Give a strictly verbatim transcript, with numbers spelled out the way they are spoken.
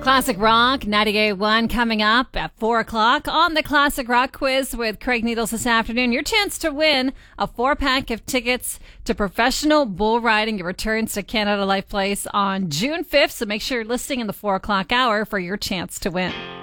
Classic Rock ninety-eight point one coming up at four o'clock on the Classic Rock Quiz with Craig Needles this afternoon. Your chance to win a four-pack of tickets to professional bull riding. It returns to Canada Life Place on June fifth, so make sure you're listening in the four o'clock hour for your chance to win.